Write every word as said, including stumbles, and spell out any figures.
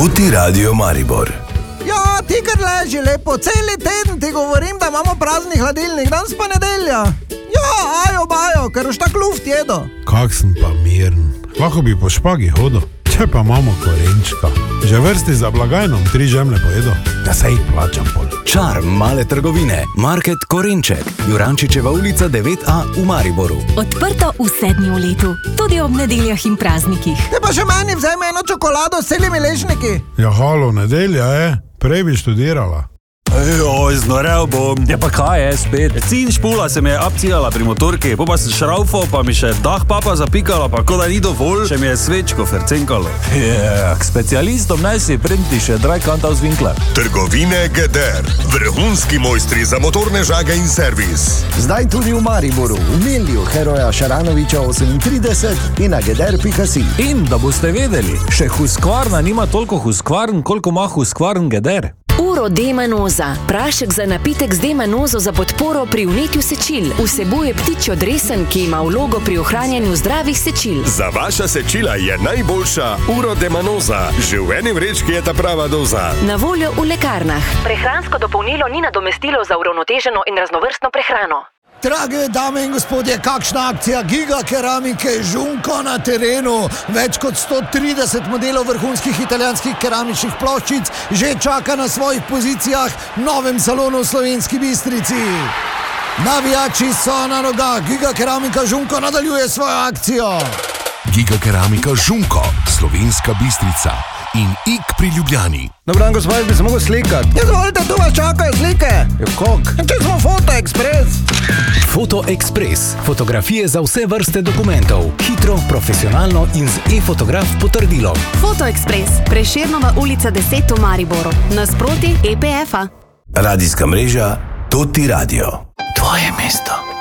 Tuti Radio Maribor. Ja, ti kar leži lepo, celi teden ti govorim, da imamo prazni hladilnik, danes pa nedelja. Ja, ajo bajo, ker už tak luft jedo. Kak sem pa miren, lahko bi po špagi hodil, če pa imamo korenčka. Že vrsti za blagajnom tri žemlje pojedo, da se jih plačam pol. Čar male trgovine, Market Korenček, Jurančičeva ulica devet A v Mariboru. Odprto vse dni v letu, tudi ob nedeljah in praznikih. Te pa še meni vzemi eno čokolado s celimi ležniki. Ja, halo, nedelja je, prej bi študirala. Joj, znorel bom. Ja pa kaj je spet? Cin špula se mi je apcijala pri motorki, po pa sem šraufal, pa mi še dah papa zapikala, pa ko da ni dovolj, še mi je svečko fercenkalo. Ja, k specialistom naj si printi še Dreikantal z Winkler. Trgovine Geder, vrhunski mojstri za motorne žage in servis. Zdaj tudi v Mariboru, v Milju heroja Šaranoviča osemintrideset in na geder pika si. In da boste vedeli, še Husqvarna nima toliko Husqvarn, koliko ima Husqvarn Geder. Uro Demanoza, prašek za napitek z demanozo za podporo pri vnetju sečil. Vsebuje ptičjo dresen, ki ima vlogo pri ohranjanju zdravih sečil. Za vaša sečila je najboljša Uro Demanoza. Že v eni vrečki je ta prava doza. Na voljo v lekarnah. Prehransko dopolnilo ni nadomestilo za uravnoteženo in raznovrstno prehrano. Drage dame in gospodje, kakšna akcija Giga Keramike Žunko na terenu. Več kot sto trideset modelov vrhunskih italijanskih keramičnih ploščic že čaka na svojih pozicijah v novem salonu v Slovenski Bistrici. Navijači so na nogah, Giga Keramika Žunko nadaljuje svojo akcijo. Giga Keramika Žunko, Slovenska Bistrica in Ik pri Ljubljani. Dobran, gospod, bi se mogel slikati. Izvolite, tu vas čakajo slike. Je kak? Če smo Foto Express. Foto Express. Fotografije za vse vrste dokumentov. Hitro, profesionalno in z e-fotograf potrdilom. Foto Express, Prešernova ulica deset v Mariboru, nasproti E P F-a. Radijska mreža Tuti Radio. Tvoje mesto.